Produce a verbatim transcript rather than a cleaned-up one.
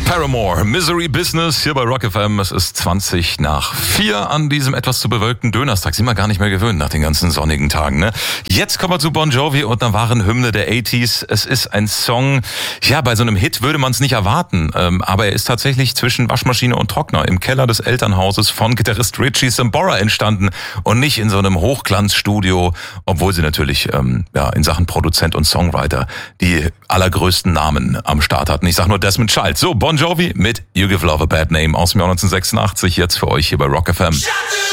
Paramore, Misery Business hier bei Rock F M. Es ist zwanzig nach vier an diesem etwas zu bewölkten Dönerstag. Sind wir gar nicht mehr gewöhnt nach den ganzen sonnigen Tagen, ne? Jetzt kommen wir zu Bon Jovi und einer wahren Hymne der achtziger. Es ist ein Song, ja, bei so einem Hit würde man es nicht erwarten. Ähm, aber er ist tatsächlich zwischen Waschmaschine und Trockner im Keller des Elternhauses von Gitarrist Richie Sambora entstanden und nicht in so einem Hochglanzstudio, obwohl sie natürlich ähm, ja in Sachen Produzent und Songwriter die allergrößten Namen am Start hatten. Ich sag nur Desmond Child. So, Bon Jovi mit You Give Love a Bad Name aus dem Jahr neunzehnhundertsechsundachtzig, jetzt für euch hier bei Rock F M.